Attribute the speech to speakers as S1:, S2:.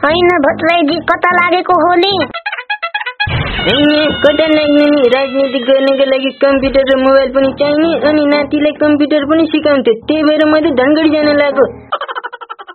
S1: होइन भट्टराईजी कता लागेको हो नि?
S2: कता लाग्ने नि, राजनीति गर्नको लागि कम्प्युटर र मोबाइल पनि चाहिने अनि नातिलाई कम्प्युटर पनि सिकाउँथे, त्यही भएर मैले धनगढी जान लाग्यो।